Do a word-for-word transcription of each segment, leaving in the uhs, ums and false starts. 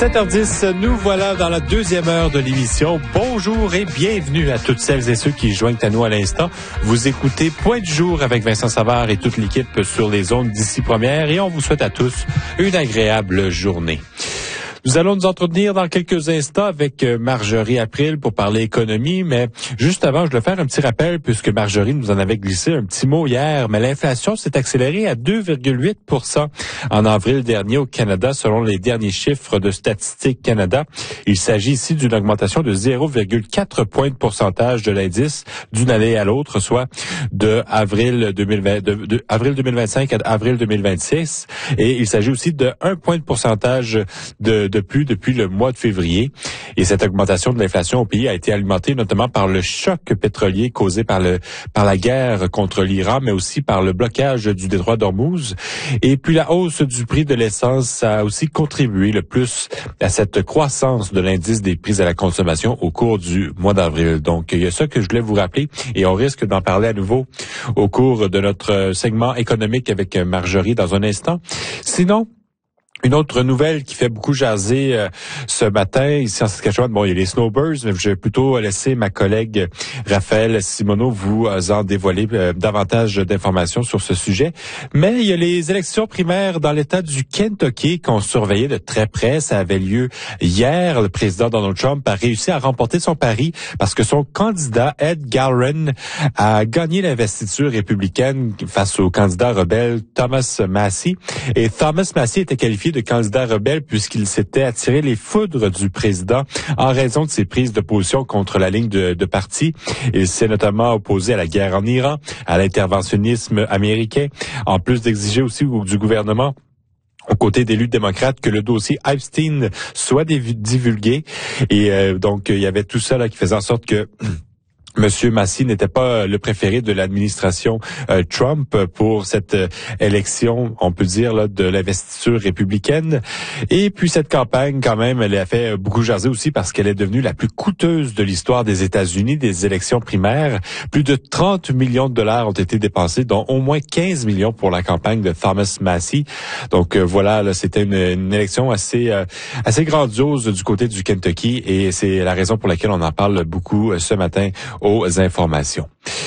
sept heures dix, nous voilà dans la deuxième heure de l'émission. Bonjour et bienvenue à toutes celles et ceux qui joignent à nous à l'instant. Vous écoutez Point du jour avec Vincent Savard et toute l'équipe sur les ondes d'ici première et on vous souhaite à tous une agréable journée. Nous allons nous entretenir dans quelques instants avec Marjorie April pour parler économie, mais juste avant, je dois faire un petit rappel puisque Marjorie nous en avait glissé un petit mot hier, mais l'inflation s'est accélérée à deux virgule huit pour cent en avril dernier au Canada selon les derniers chiffres de Statistique Canada. Il s'agit ici d'une augmentation de zéro virgule quatre points de pourcentage de l'indice d'une année à l'autre, soit de avril deux mille vingt, de, de avril deux mille vingt-cinq à avril deux mille vingt-six, et il s'agit aussi de un point de pourcentage de de plus depuis le mois de février. Et cette augmentation de l'inflation au pays a été alimentée notamment par le choc pétrolier causé par le par la guerre contre l'Iran, mais aussi par le blocage du détroit d'Ormuz. Et puis la hausse du prix de l'essence a aussi contribué le plus à cette croissance de l'indice des prix à la consommation au cours du mois d'avril. Donc, il y a ça que je voulais vous rappeler et on risque d'en parler à nouveau au cours de notre segment économique avec Marjorie dans un instant. Sinon, une autre nouvelle qui fait beaucoup jaser euh, ce matin ici en Saskatchewan, bon, il y a les snowbirds, mais je vais plutôt laisser ma collègue Raphaël Simoneau vous en dévoiler euh, davantage d'informations sur ce sujet. Mais il y a les élections primaires dans l'État du Kentucky qu'on surveillait de très près. Ça avait lieu hier. Le président Donald Trump a réussi à remporter son pari parce que son candidat, Ed Galbraith, a gagné l'investiture républicaine face au candidat rebelle Thomas Massie. Et Thomas Massie était qualifié de candidat rebelle puisqu'il s'était attiré les foudres du président en raison de ses prises de position contre la ligne de, de parti. Il s'est notamment opposé à la guerre en Iran, à l'interventionnisme américain, en plus d'exiger aussi du gouvernement aux côtés d'élus démocrates que le dossier Epstein soit divulgué. Et euh, donc, il y avait tout ça là qui faisait en sorte que Monsieur Massie n'était pas le préféré de l'administration euh, Trump pour cette euh, élection, on peut dire, là, de l'investiture républicaine. Et puis cette campagne, quand même, elle a fait beaucoup jaser aussi parce qu'elle est devenue la plus coûteuse de l'histoire des États-Unis, des élections primaires. Plus de trente millions de dollars ont été dépensés, dont au moins quinze millions pour la campagne de Thomas Massie. Donc euh, voilà, là, c'était une, une élection assez euh, assez grandiose du côté du Kentucky et c'est la raison pour laquelle on en parle beaucoup euh, ce matin aux informations.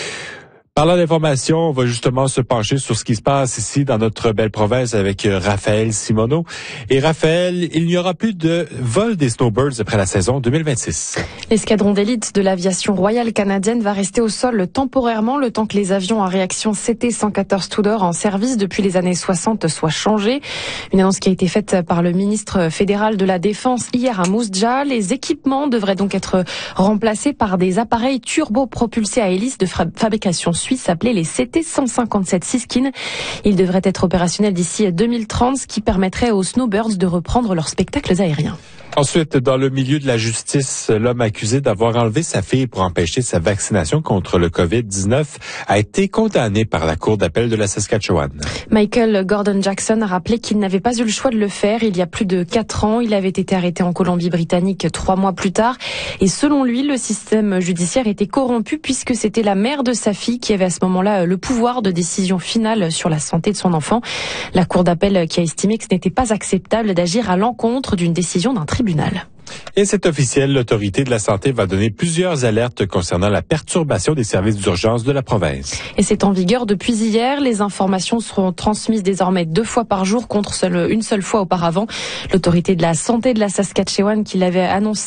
Parlant d'informations, on va justement se pencher sur ce qui se passe ici dans notre belle province avec Raphaël Simoneau. Et Raphaël, il n'y aura plus de vol des snowbirds après la saison deux mille vingt-six. L'escadron d'élite de l'aviation royale canadienne va rester au sol temporairement le temps que les avions à réaction C T cent quatorze Tudor en service depuis les années soixante soient changés. Une annonce qui a été faite par le ministre fédéral de la Défense hier à Moose Jaw. Les équipements devraient donc être remplacés par des appareils turbopropulsés à hélice de fabrication suisse appelés les C T cent cinquante-sept Siskin. Ils devraient être opérationnels d'ici deux mille trente, ce qui permettrait aux snowbirds de reprendre leurs spectacles aériens. Ensuite, dans le milieu de la justice, l'homme accusé d'avoir enlevé sa fille pour empêcher sa vaccination contre le covid dix-neuf a été condamné par la Cour d'appel de la Saskatchewan. Michael Gordon Jackson a rappelé qu'il n'avait pas eu le choix de le faire. Il y a plus de quatre ans, il avait été arrêté en Colombie-Britannique trois mois plus tard. Et selon lui, le système judiciaire était corrompu puisque c'était la mère de sa fille qui avait à ce moment-là le pouvoir de décision finale sur la santé de son enfant. La Cour d'appel qui a estimé que ce n'était pas acceptable d'agir à l'encontre d'une décision d'un tribunal. Et c'est officiel, l'autorité de la santé va donner plusieurs alertes concernant la perturbation des services d'urgence de la province. Et c'est en vigueur depuis hier. Les informations seront transmises désormais deux fois par jour contre seule, une seule fois auparavant. L'autorité de la santé de la Saskatchewan qui l'avait annoncé